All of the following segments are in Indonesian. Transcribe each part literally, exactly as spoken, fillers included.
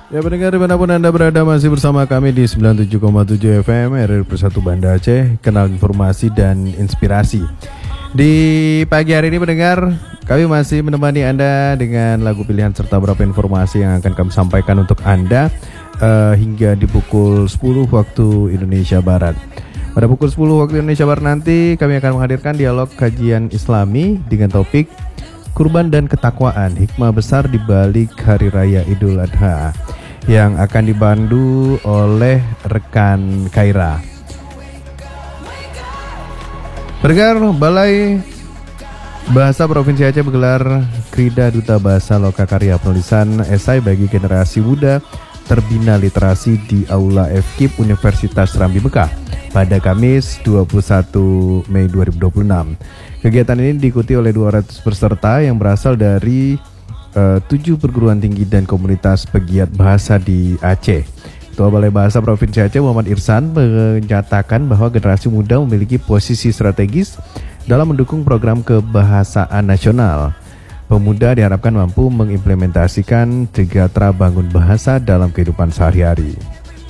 Ya pendengar dimanapun Anda berada, masih bersama kami di sembilan puluh tujuh koma tujuh F M R R I Persatu Banda Aceh, kenal informasi dan inspirasi. Di pagi hari ini pendengar, kami masih menemani Anda dengan lagu pilihan serta beberapa informasi yang akan kami sampaikan untuk Anda uh, hingga di pukul sepuluh waktu Indonesia Barat. Pada pukul sepuluh waktu Indonesia Barat nanti kami akan menghadirkan dialog kajian Islami dengan topik Kurban dan Ketakwaan, hikmah besar di balik Hari Raya Idul Adha, yang akan dibantu oleh rekan Kaira. Pendengar, Balai Bahasa Provinsi Aceh menggelar Krida Duta Bahasa Lokakarya penulisan esai bagi generasi muda terbina literasi di Aula F K I P Universitas Serambi Mekah pada Kamis dua puluh satu Mei dua ribu dua puluh enam. Kegiatan ini diikuti oleh dua ratus peserta yang berasal dari uh, tujuh perguruan tinggi dan komunitas pegiat bahasa di Aceh. Ketua Balai Bahasa Provinsi Aceh Muhammad Irsan menyatakan bahwa generasi muda memiliki posisi strategis dalam mendukung program kebahasaan nasional. Pemuda diharapkan mampu mengimplementasikan Trigatra Bangun Bahasa dalam kehidupan sehari-hari.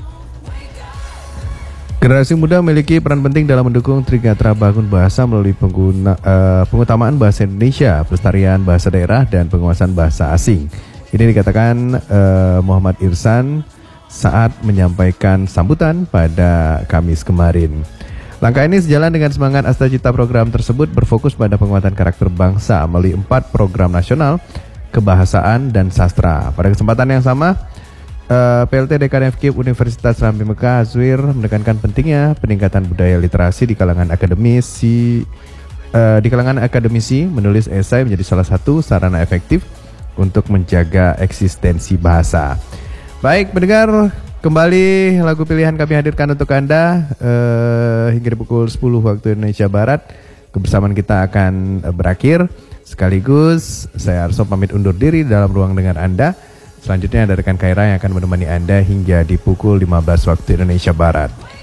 Generasi muda memiliki peran penting dalam mendukung Trigatra Bangun Bahasa melalui pengguna, uh, pengutamaan bahasa Indonesia, pelestarian bahasa daerah, dan penguasaan bahasa asing. Ini dikatakan uh, Muhammad Irsan saat menyampaikan sambutan pada Kamis kemarin. Langkah ini sejalan dengan semangat Astacita. Program tersebut berfokus pada penguatan karakter bangsa melalui empat program nasional, kebahasaan, dan sastra. Pada kesempatan yang sama, uh, P L T Dekan F K I P Universitas Serambi Mekah Azwir menekankan pentingnya peningkatan budaya literasi di kalangan akademisi. Uh, di kalangan akademisi, menulis esai menjadi salah satu sarana efektif untuk menjaga eksistensi bahasa. Baik pendengar, kembali lagu pilihan kami hadirkan untuk Anda uh, hingga di pukul sepuluh waktu Indonesia Barat. Kebersamaan kita akan uh, berakhir. Sekaligus saya Arso pamit undur diri dalam ruang dengar Anda. Selanjutnya ada rekan Kaira yang akan menemani Anda hingga di pukul lima belas waktu Indonesia Barat.